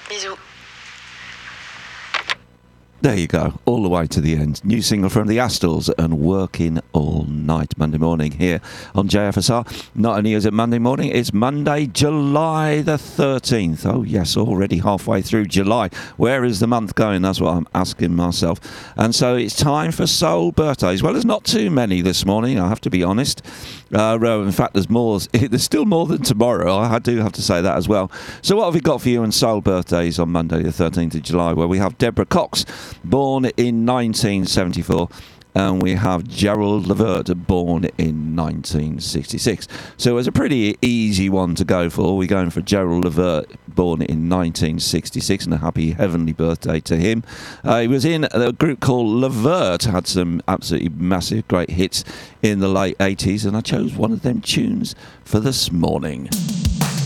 Bisous. There you go, all the way to the end. New single from the Astles and Working All Night, Monday morning here on JFSR. Not only is it Monday morning, it's Monday, July the 13th. Oh yes, already halfway through July. Where is the month going? That's what I'm asking myself. And so it's time for soul birthdays. Well, there's not too many this morning, I have to be honest. In fact, there's still more than tomorrow. I do have to say that as well. So what have we got for you in soul birthdays on Monday the 13th of July? Well, we have Deborah Cox, born in 1974, and we have Gerald Levert, born in 1966. So it's a pretty easy one to go for. We're going for Gerald Levert, born in 1966, and a happy heavenly birthday to him. He was in a group called Levert, had some absolutely massive, great hits in the late 80s, and I chose one of them tunes for this morning.